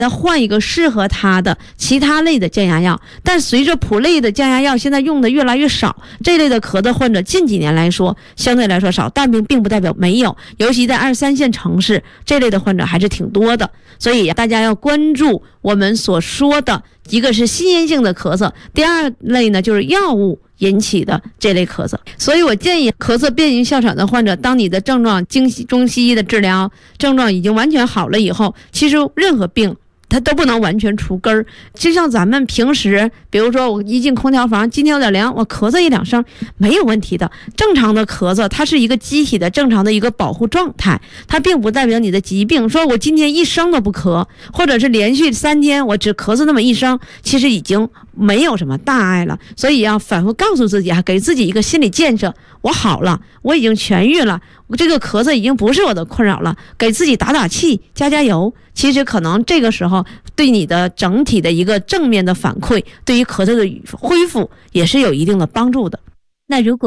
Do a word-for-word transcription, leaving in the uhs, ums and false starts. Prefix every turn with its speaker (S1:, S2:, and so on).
S1: 再换一个适合他的其他类的降压药。但随着普类的降压药现在用的越来越少，这类的咳嗽患者近几年来说相对来说少，但并并不代表没有，尤其在二三线城市，这类的患者还是挺多的。所以大家要关注我们所说的，一个是心因性的咳嗽，第二类呢就是药物引起的这类咳嗽。所以我建议咳嗽变形哮喘的患者，当你的症状经中西医的治疗症状已经完全好了以后，其实任何病它都不能完全除根儿。就像咱们平时比如说我一进空调房，今天有点凉，我咳嗽一两声没有问题的。正常的咳嗽它是一个机体的正常的一个保护状态，它并不代表你的疾病。说我今天一声都不咳，或者是连续三天我只咳嗽那么一声，其实已经没有什么大碍了。所以要反复告诉自己，给自己一个心理建设，我好了，我已经痊愈了，这个咳嗽已经不是我的困扰了，给自己打打气，加加油。其实可能这个时候对你的整体的一个正面的反馈，对于咳嗽的恢复也是有一定的帮助的。
S2: 那如果